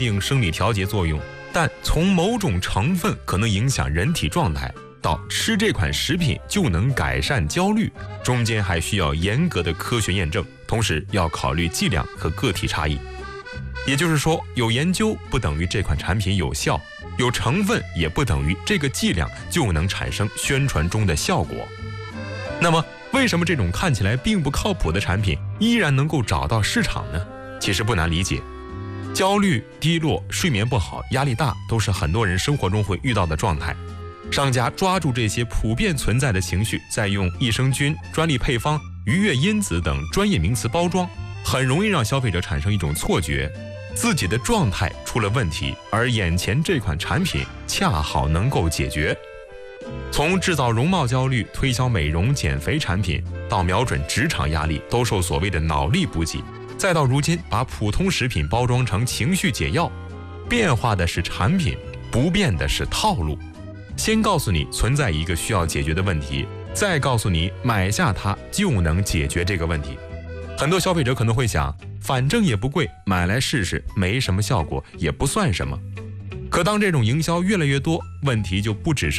定生理调节作用，但从某种成分可能影响人体状态，到吃这款食品就能改善焦虑，中间还需要严格的科学验证，同时要考虑剂量和个体差异。也就是说，有研究不等于这款产品有效，有成分也不等于这个剂量就能产生宣传中的效果。那么，为什么这种看起来并不靠谱的产品依然能够找到市场呢？其实不难理解，焦虑、低落、睡眠不好、压力大都是很多人生活中会遇到的状态。商家抓住这些普遍存在的情绪，再用益生菌、专利配方、愉悦因子等专业名词包装，很容易让消费者产生一种错觉，自己的状态出了问题，而眼前这款产品恰好能够解决。从制造容貌焦虑、推销美容减肥产品，到瞄准职场压力，都受所谓的脑力补给，再到如今把普通食品包装成情绪解药，变化的是产品，不变的是套路。先告诉你存在一个需要解决的问题，再告诉你买下它就能解决这个问题。很多消费者可能会想，反正也不贵，买来试试，没什么效果，也不算什么。可当这种营销越来越多，问题就不只是